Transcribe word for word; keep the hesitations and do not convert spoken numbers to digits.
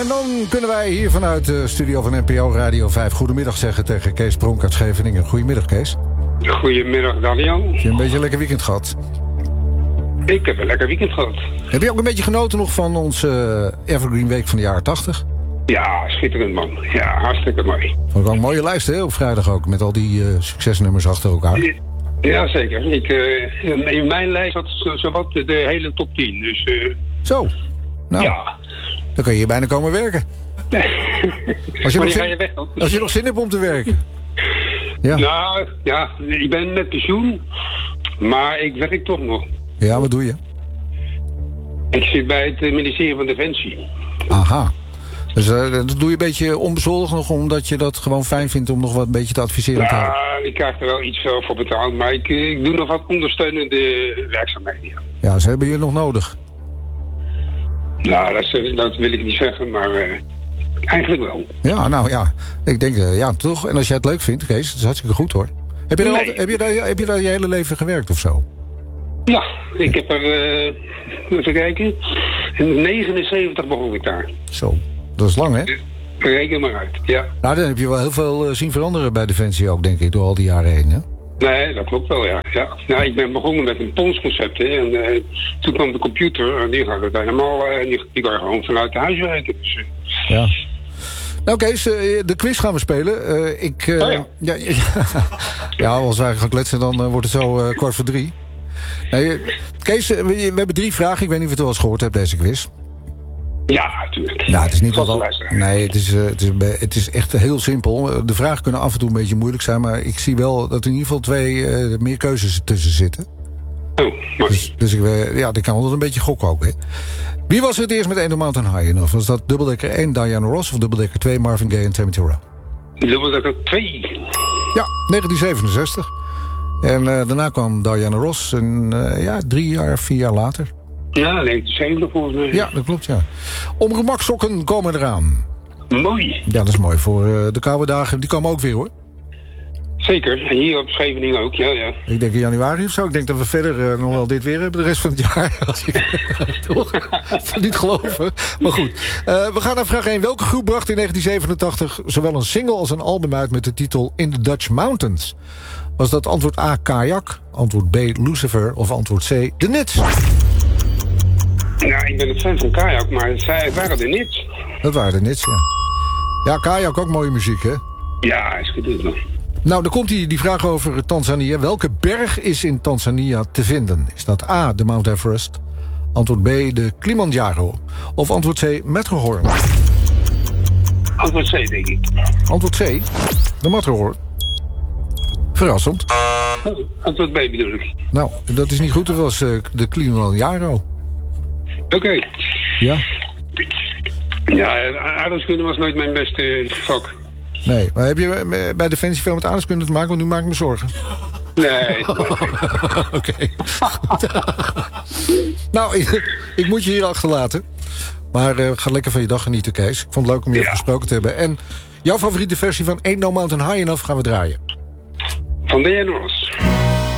En dan kunnen wij hier vanuit de studio van N P O Radio vijf goedemiddag zeggen tegen Kees Pronk uit Scheveningen. Goedemiddag, Kees. Goedemiddag, Daniel. Heb je een beetje een lekker weekend gehad? Ik heb een lekker weekend gehad. Heb je ook een beetje genoten nog van onze uh, Evergreen Week van de jaren tachtig? Ja, schitterend man. Ja, hartstikke mooi. Vond ik wel een mooie lijst, hè, op vrijdag ook. Met al die uh, succesnummers achter elkaar. Ja, zeker. Ik, uh, in mijn lijst had zowat de, de hele top tien. Dus, uh, Zo. Nou, ja. Dan kan je hier bijna komen werken. Als je, nog zin, ga je weg, als je nog zin hebt om te werken. Ja. Nou, ja, ik ben met pensioen. Maar ik werk toch nog. Ja, wat doe je? Ik zit bij het ministerie van Defensie. Aha. Dus uh, dat doe je een beetje onbezoldigd nog, omdat je dat gewoon fijn vindt om nog wat een beetje te adviseren te houden? Ja, ik krijg er wel iets voor betaald, maar ik, ik doe nog wat ondersteunende werkzaamheden. Ja, ze hebben je nog nodig. Nou, dat, dat wil ik niet zeggen, maar uh, eigenlijk wel. Ja, nou ja, ik denk, uh, ja, toch. En als jij het leuk vindt, Kees, dat is hartstikke goed hoor. Heb je, nee. daar, heb je, daar, heb je daar je hele leven gewerkt of zo? Ja, ik heb er, uh, even kijken, in negenenzeventig begon ik daar. Zo, dat is lang, hè? Reken maar uit, ja. Nou, dan heb je wel heel veel uh, zien veranderen bij Defensie ook, denk ik, door al die jaren heen, hè? Nee, dat klopt wel, ja. ja. Nou, ik ben begonnen met een ponsconcept, hè. En uh, toen kwam de computer en die gaat het helemaal, uh, die, die kan je gewoon vanuit huis werken. Dus, uh. Ja. Nou Kees, uh, de quiz gaan we spelen. Uh, ik, uh, oh ja. Ja, ja, ja, als wij gaan kletsen, dan uh, wordt het zo uh, kwart voor drie. Nee, Kees, uh, we, we hebben drie vragen. Ik weet niet of je het wel eens gehoord hebt, deze quiz. Ja, natuurlijk. Nou, het is niet wel. luisteren. Nee, het is, uh, het, is, het is echt heel simpel. De vragen kunnen af en toe een beetje moeilijk zijn, maar ik zie wel dat er in ieder geval twee uh, meer keuzes tussen zitten. Oh, mooi. Dus, dus ik, uh, ja, ik kan altijd een beetje gokken ook, hè. Wie was er het eerst met Ain't No Mountain High Enough? Was dat dubbeldekker één Diana Ross of dubbeldekker twee Marvin Gaye en Tammy Terrell? Dubbeldekker twee. Ja, negentien zevenenzestig. En uh, daarna kwam Diana Ross. En uh, ja, drie jaar, vier jaar later. Ja, negentien zeventig volgens mij. Ja, dat klopt, ja. Omgemaksokken komen eraan. Mooi. Ja, dat is mooi voor uh, de koude dagen. Die komen ook weer, hoor. Zeker. En hier op Scheveningen ook, ja, ja. Ik denk in januari of zo. Ik denk dat we verder uh, nog wel dit weer hebben de rest van het jaar. Als ik toch niet geloven. Maar goed. Uh, we gaan naar vraag één. Welke groep bracht in negentien zevenentachtig zowel een single als een album uit met de titel In the Dutch Mountains? Was dat antwoord A, Kajak, antwoord B, Lucifer of antwoord C, The Nits? Ja, ik ben een fan van Kajak, maar zij waren er niet. Dat waren de Nits, ja. Ja, Kajak ook mooie muziek, hè? Ja, is goed nog. Nou, dan komt die, die vraag over Tanzania. Welke berg is in Tanzania te vinden? Is dat A, de Mount Everest? Antwoord B, de Kilimanjaro? Of antwoord C, Matterhorn? Antwoord C, denk ik. Antwoord C, de Matterhorn. Verrassend. Oh, antwoord B bedoel ik. Nou, dat is niet goed. Dat was uh, de Kilimanjaro. Oké. Okay. Ja. Ja, aardrijkskunde was nooit mijn beste vak. Nee, maar heb je bij Defensie veel met aardrijkskunde te maken? Want nu maak ik me zorgen. Nee. Oké. Okay. Nou, ik, ik moet je hier achterlaten. Maar uh, ga lekker van je dag genieten, Kees. Ik vond het leuk om je even ja. gesproken te hebben. En jouw favoriete versie van Ain't No Mountain High Enough gaan we draaien. Van Diana Ross.